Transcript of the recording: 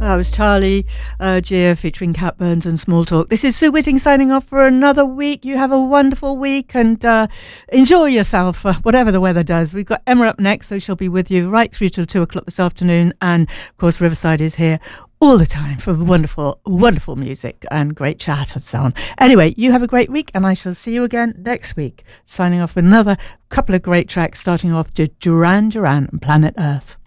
That was Charlie Gia featuring Cat Burns and Small Talk. This is Sue Whitting signing off for another week. You have a wonderful week and enjoy yourself, whatever the weather does. We've got Emma up next, so she'll be with you right through till 2 o'clock this afternoon. And, of course, Riverside is here all the time for wonderful, wonderful music and great chat and so on. Anyway, you have a great week, and I shall see you again next week. Signing off with another couple of great tracks, starting off to Duran Duran and Planet Earth.